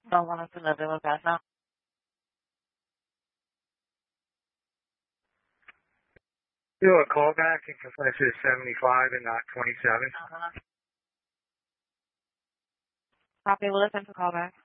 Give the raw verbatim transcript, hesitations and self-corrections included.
Don't want us to live. They will pass now. Do a callback and confirm this is seventy-five and not twenty-seven. Uh-huh. Copy. We'll listen to callback.